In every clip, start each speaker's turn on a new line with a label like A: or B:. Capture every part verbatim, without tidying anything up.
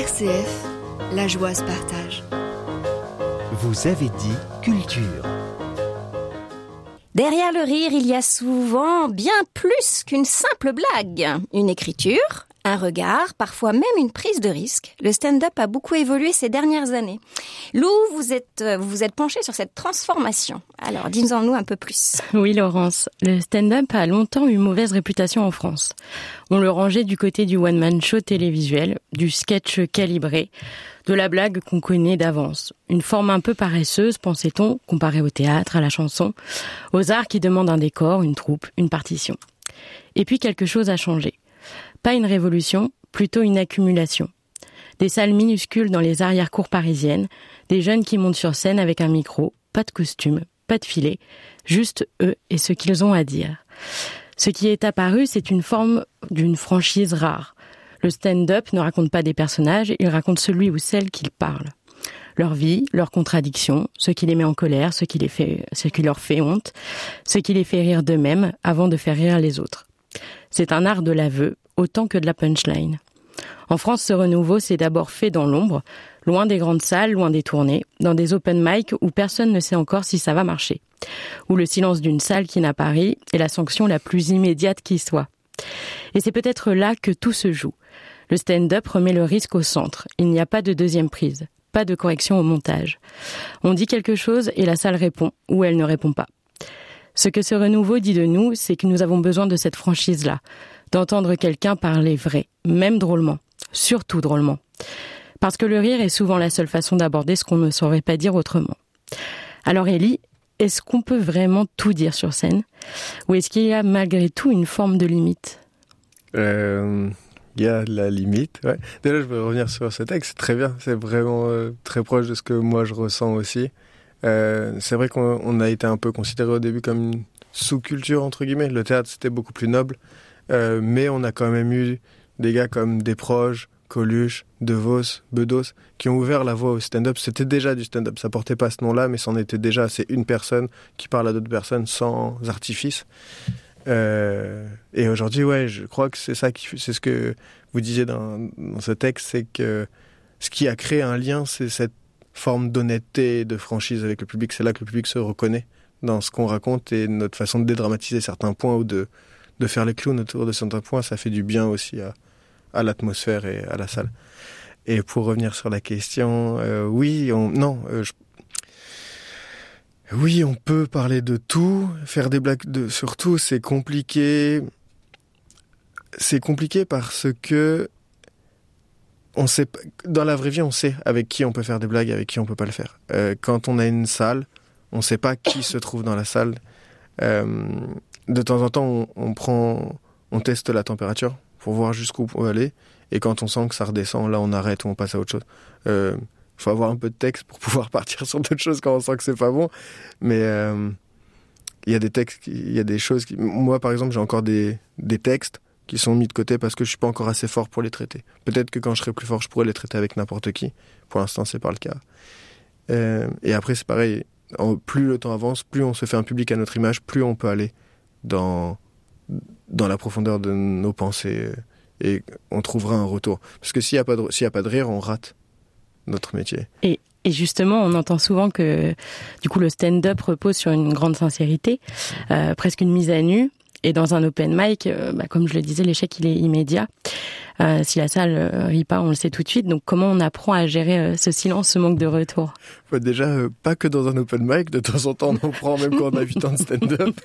A: R C F, la joie se partage.
B: Vous avez dit culture.
C: Derrière le rire, il y a souvent bien plus qu'une simple blague. Une écriture, un regard, parfois même une prise de risque. Le stand-up a beaucoup évolué ces dernières années. Lou, vous êtes, vous vous êtes penchée sur cette transformation. Alors, dis-en-nous un peu plus.
D: Oui, Laurence. Le stand-up a longtemps eu mauvaise réputation en France. On le rangeait du côté du one-man show télévisuel, du sketch calibré, de la blague qu'on connaît d'avance. Une forme un peu paresseuse, pensait-on, comparée au théâtre, à la chanson, aux arts qui demandent un décor, une troupe, une partition. Et puis quelque chose a changé. Pas une révolution, plutôt une accumulation. Des salles minuscules dans les arrière-cours parisiennes, des jeunes qui montent sur scène avec un micro, pas de costume, pas de filet, juste eux et ce qu'ils ont à dire. Ce qui est apparu, c'est une forme d'une franchise rare. Le stand-up ne raconte pas des personnages, il raconte celui ou celle qu'il parle. Leur vie, leurs contradictions, ce qui les met en colère, ce qui les fait, ce qui leur fait honte, ce qui les fait rire d'eux-mêmes avant de faire rire les autres. C'est un art de l'aveu, autant que de la punchline. En France, ce renouveau s'est d'abord fait dans l'ombre, loin des grandes salles, loin des tournées, dans des open mic où personne ne sait encore si ça va marcher. Où le silence d'une salle qui n'a pas ri est la sanction la plus immédiate qui soit. Et c'est peut-être là que tout se joue. Le stand-up remet le risque au centre. Il n'y a pas de deuxième prise, pas de correction au montage. On dit quelque chose et la salle répond, ou elle ne répond pas. Ce que ce renouveau dit de nous, c'est que nous avons besoin de cette franchise-là, d'entendre quelqu'un parler vrai, même drôlement, surtout drôlement. Parce que le rire est souvent la seule façon d'aborder ce qu'on ne saurait pas dire autrement. Alors Ellie, est-ce qu'on peut vraiment tout dire sur scène ? Ou est-ce qu'il y a malgré tout une forme de limite ?
E: Euh, il y a la limite, ouais. Déjà, je veux revenir sur ce texte, c'est très bien, c'est vraiment euh, très proche de ce que moi je ressens aussi. Euh, c'est vrai qu'on on a été un peu considéré au début comme une sous-culture, entre guillemets. Le théâtre, c'était beaucoup plus noble, euh, mais on a quand même eu des gars comme Desproges, Coluche, DeVos, Bedos, qui ont ouvert la voie au stand-up. C'était déjà du stand-up, ça portait pas ce nom-là, mais c'en était déjà. C'est une personne qui parle à d'autres personnes sans artifice. Euh, et aujourd'hui, ouais, je crois que c'est ça qui, c'est ce que vous disiez dans, dans ce texte, c'est que ce qui a créé un lien, c'est cette forme d'honnêteté et de franchise avec le public. C'est là que le public se reconnaît dans ce qu'on raconte et notre façon de dédramatiser certains points ou de, de faire les clowns autour de certains points. Ça fait du bien aussi à, à l'atmosphère et à la salle. Et pour revenir sur la question, euh, oui, on, non, euh, je, oui, on peut parler de tout, faire des blagues de, sur tout, c'est compliqué. C'est compliqué parce que on sait, dans la vraie vie, on sait avec qui on peut faire des blagues, avec qui on peut pas le faire. Euh, quand on a une salle, on sait pas qui se trouve dans la salle. Euh, de temps en temps, on, on prend, on teste la température pour voir jusqu'où on peut aller. Et quand on sent que ça redescend, là, on arrête ou on passe à autre chose. Euh, faut avoir un peu de texte pour pouvoir partir sur d'autres choses quand on sent que c'est pas bon. Mais il euh, y a des textes, il y a des choses qui... Moi, par exemple, j'ai encore des, des textes qui sont mis de côté parce que je suis pas encore assez fort pour les traiter. Peut-être que quand je serai plus fort, je pourrais les traiter avec n'importe qui. Pour l'instant, c'est pas le cas. Euh, et après, c'est pareil. En, plus le temps avance, plus on se fait un public à notre image, plus on peut aller dans, dans la profondeur de nos pensées et on trouvera un retour. Parce que s'il y a pas de, s'il y a pas de rire, on rate notre métier.
D: Et, et justement, on entend souvent que du coup le stand-up repose sur une grande sincérité, euh, presque une mise à nu. Et dans un open mic, euh, bah, comme je le disais, l'échec il est immédiat. Euh, si la salle euh, rit pas, on le sait tout de suite. Donc comment on apprend à gérer euh, ce silence, ce manque de retour ?
E: Bah, déjà, euh, pas que dans un open mic. De temps en temps, on en prend même quand on a huit ans de stand-up.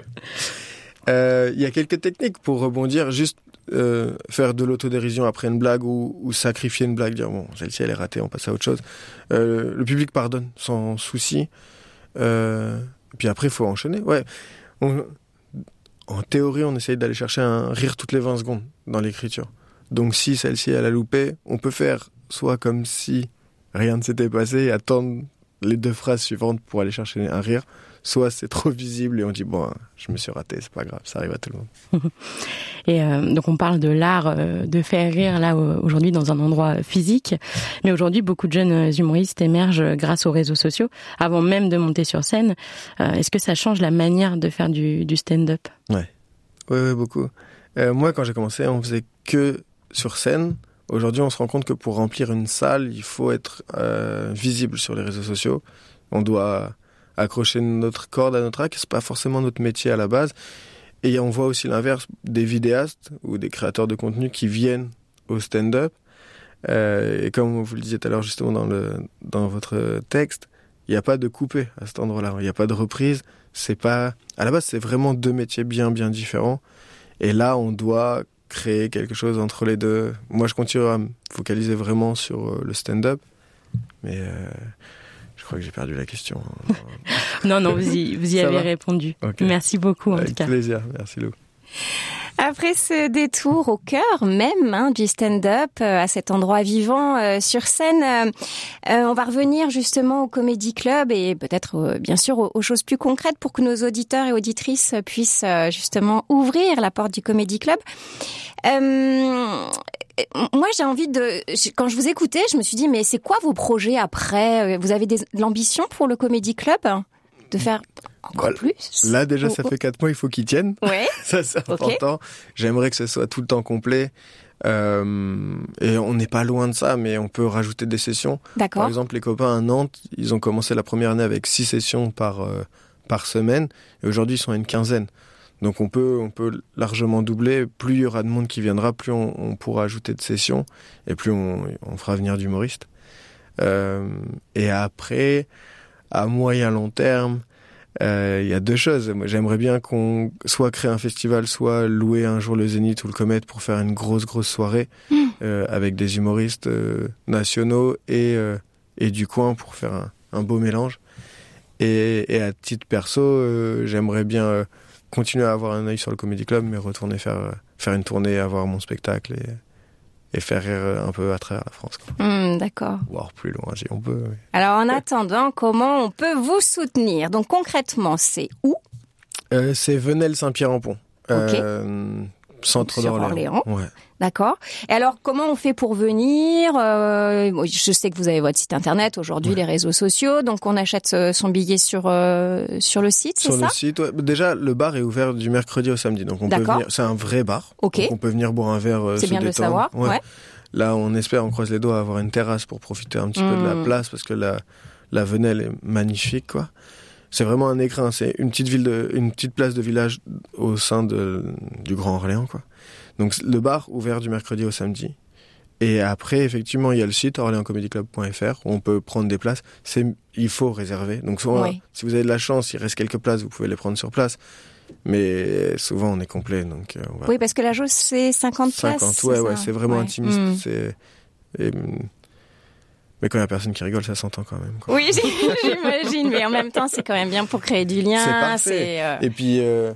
E: Il euh, y a quelques techniques pour rebondir. Juste euh, faire de l'autodérision après une blague ou, ou sacrifier une blague. Dire bon, celle-ci elle est ratée, on passe à autre chose. Euh, le public pardonne sans souci. Euh, puis après, il faut enchaîner. Ouais. On, En théorie, on essaye d'aller chercher un rire toutes les vingt secondes dans l'écriture. Donc si celle-ci, elle a loupé, on peut faire soit comme si rien ne s'était passé et attendre les deux phrases suivantes pour aller chercher un rire, soit c'est trop visible et on dit bon, je me suis raté, c'est pas grave, ça arrive à tout le monde.
D: Et euh, donc on parle de l'art euh, de faire rire là aujourd'hui dans un endroit physique, mais aujourd'hui beaucoup de jeunes humoristes émergent grâce aux réseaux sociaux avant même de monter sur scène. Euh, est-ce que ça change la manière de faire du, du stand-up ?
E: Ouais, ouais, ouais beaucoup. Euh, moi, quand j'ai commencé, on faisait que sur scène Aujourd'hui, on se rend compte que pour remplir une salle, il faut être euh, visible sur les réseaux sociaux. On doit accrocher notre corde à notre arc, c'est pas forcément notre métier à la base. Et on voit aussi l'inverse, des vidéastes ou des créateurs de contenu qui viennent au stand-up. Euh, et comme vous le disiez tout à l'heure justement dans, le, dans votre texte, il n'y a pas de coupé à cet endroit-là, il n'y a pas de reprise. C'est pas... À la base, c'est vraiment deux métiers bien, bien différents. Et là, on doit créer quelque chose entre les deux. Moi, je continue à me focaliser vraiment sur le stand-up, mais euh, je crois que j'ai perdu la question.
D: non, non, vous y, vous y avez
E: va
D: répondu.
E: Okay.
D: Merci beaucoup, en
E: Avec
D: tout cas.
E: Avec plaisir, merci Lou.
C: Après ce détour au cœur même hein, du stand-up, euh, à cet endroit vivant euh, sur scène, euh, euh, on va revenir justement au Comedy Club et peut-être euh, bien sûr aux, aux choses plus concrètes pour que nos auditeurs et auditrices puissent euh, justement ouvrir la porte du Comedy Club. Euh, moi, j'ai envie de... Quand je vous écoutais, je me suis dit, mais c'est quoi vos projets après ? Vous avez des, de l'ambition pour le Comedy Club ? De faire encore
E: voilà.
C: plus.
E: Là, déjà,
C: oh,
E: ça
C: oh.
E: fait quatre mois, il faut qu'ils tiennent.
C: Ouais.
E: Ça, c'est
C: Okay.
E: important. J'aimerais que ce soit tout le temps complet. Euh, et on n'est pas loin de ça, mais on peut rajouter des sessions.
C: D'accord.
E: Par exemple, les copains à Nantes, ils ont commencé la première année avec six sessions par, euh, par semaine. Et aujourd'hui, ils sont à une quinzaine. Donc, on peut, on peut largement doubler. Plus il y aura de monde qui viendra, plus on, on pourra ajouter de sessions. Et plus on, on fera venir d'humoristes. Euh, et après... À moyen long terme, il euh, y a deux choses. Moi, j'aimerais bien qu'on soit créer un festival, soit louer un jour le Zénith ou le Comète pour faire une grosse, grosse soirée mmh. euh, avec des humoristes euh, nationaux et, euh, et du coin pour faire un, un beau mélange. Et, et à titre perso, euh, j'aimerais bien euh, continuer à avoir un œil sur le Comedy Club, mais retourner faire, euh, faire une tournée, avoir mon spectacle et... et faire rire un peu à travers la France.
C: Mmh, d'accord.
E: Voire plus loin si on peut. Oui.
C: Alors en attendant, comment on peut vous soutenir ? Donc concrètement, c'est où ?
E: euh, C'est Venelle-Saint-Pierre-en-Pont.
C: Ok.
E: Euh, centre
C: Sur
E: d'Orléans.
C: Orléans.
E: Ouais.
C: D'accord. Et alors, comment on fait pour venir ? euh, Je sais que vous avez votre site internet aujourd'hui, ouais. les réseaux sociaux, donc on achète son billet sur euh, sur le site, c'est
E: sur
C: ça ?
E: Sur le site, ouais. Déjà, le bar est ouvert du mercredi au samedi, donc on D'accord. peut venir. C'est un vrai bar.
C: Ok.
E: Donc on peut venir boire un verre. Euh,
C: c'est
E: se
C: bien de le
E: détendre.
C: savoir.
E: Ouais.
C: ouais.
E: Là, on espère, on croise les doigts, avoir une terrasse pour profiter un petit mmh. peu de la place, parce que la la Venelle est magnifique, quoi. C'est vraiment un écrin. C'est une petite ville de, une petite place de village au sein de du Grand Orléans, quoi. Donc le bar ouvert du mercredi au samedi. Et après, effectivement, il y a le site orléans comedy club point f r où on peut prendre des places. C'est, il faut réserver. Donc souvent, oui. si vous avez de la chance, il reste quelques places, vous pouvez les prendre sur place. Mais souvent, on est complet. Donc, on va...
C: Oui, parce que la jauge, c'est cinquante places.
E: cinquante, ouais, ouais, c'est vraiment ouais. intimiste.
C: Mmh.
E: C'est... Et... Mais quand il n'y a personne qui rigole, ça s'entend quand même, quoi.
C: Oui, j'imagine. Mais en même temps, c'est quand même bien pour créer du lien.
E: C'est parfait.
C: C'est, euh...
E: Et puis... Euh...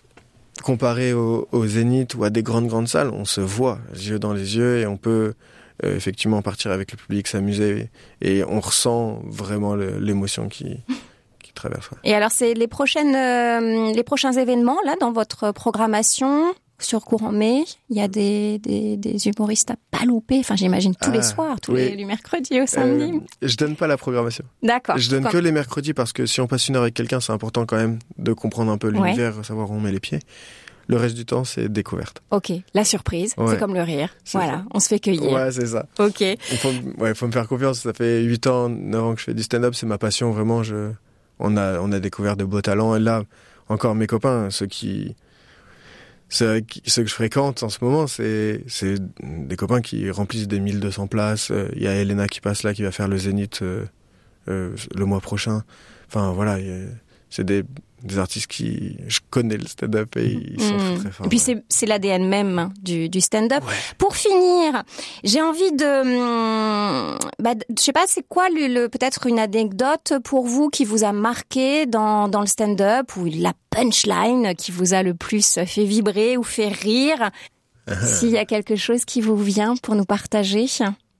E: comparé au, au Zénith ou à des grandes grandes salles, on se voit les yeux dans les yeux et on peut euh, effectivement partir avec le public, s'amuser et, et on ressent vraiment le, l'émotion qui, qui traverse. Ouais.
C: Et alors c'est les prochaines euh, les prochains événements là dans votre programmation sur courant mai, il y a des, des, des humoristes à pas louper. Enfin, j'imagine tous ah, les soirs, tous oui. les, les mercredis au samedi.
E: Euh, je donne pas la programmation.
C: D'accord.
E: Je donne
C: Comme...
E: que les mercredis parce que si on passe une heure avec quelqu'un, c'est important quand même de comprendre un peu l'univers, ouais. savoir où on met les pieds. Le reste du temps, c'est découverte.
C: Ok, la surprise, ouais. c'est comme le rire.
E: C'est
C: voilà,
E: ça.
C: On se fait cueillir.
E: Ouais, c'est ça.
C: Ok.
E: Il faut, ouais, faut me faire confiance. Ça fait huit ans, neuf ans que je fais du stand-up. C'est ma passion, vraiment. Je, on a, on a découvert de beaux talents. Et là, encore mes copains, ceux qui, ceux, qui, ceux que je fréquente en ce moment, c'est, c'est des copains qui remplissent des mille deux cents places. Il y a Elena qui passe là, qui va faire le Zénith euh, euh, le mois prochain. Enfin, voilà, y a, c'est des, des artistes qui... Je connais le stand-up et ils sont mmh. très, très forts.
C: Et puis
E: ouais.
C: c'est, c'est l'A D N même du, du stand-up.
E: Ouais.
C: Pour finir, j'ai envie de... Bah, je sais pas, c'est quoi le, le, peut-être une anecdote pour vous qui vous a marqué dans, dans le stand-up ou la punchline qui vous a le plus fait vibrer ou fait rire. S'il y a quelque chose qui vous vient pour nous partager.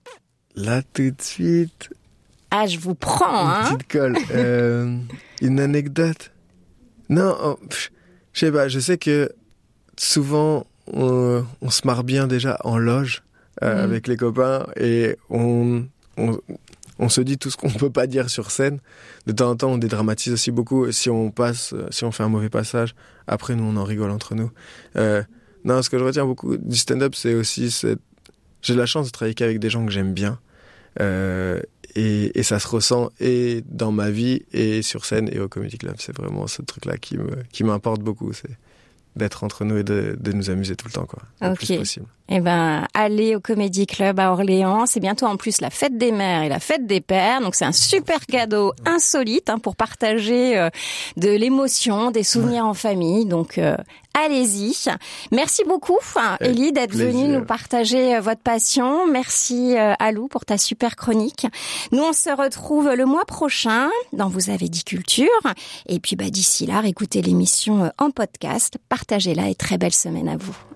E: Là, tout de suite...
C: Ah, je vous prends,
E: une
C: hein.
E: Une petite colle. euh, une anecdote. Non, oh, je sais pas. Je sais que souvent on, on se marre bien déjà en loge euh, mmh. avec les copains et on, on on se dit tout ce qu'on peut pas dire sur scène. De temps en temps, on dédramatise aussi beaucoup. Si on passe, si on fait un mauvais passage, après nous on en rigole entre nous. Euh, non, ce que je retiens beaucoup du stand-up, c'est aussi cette j'ai la chance de travailler qu'avec des gens que j'aime bien. Euh, et, et ça se ressent et dans ma vie et sur scène et au Comedy Club. C'est vraiment ce truc-là qui me, qui m'importe beaucoup. C'est d'être entre nous et de, de nous amuser tout le temps, quoi, le
C: Ok.
E: plus possible.
C: Eh ben, allez au Comedy Club à Orléans. C'est bientôt en plus la fête des mères et la fête des pères. Donc c'est un super cadeau insolite hein, pour partager euh, de l'émotion, des souvenirs ouais. en famille. Donc euh, allez-y. Merci beaucoup, hein, Élie, d'être venu nous partager euh, votre passion. Merci euh, Alou pour ta super chronique. Nous on se retrouve le mois prochain dans Vous avez dit culture. Et puis bah d'ici là, écoutez l'émission euh, en podcast, partagez-la et très belle semaine à vous.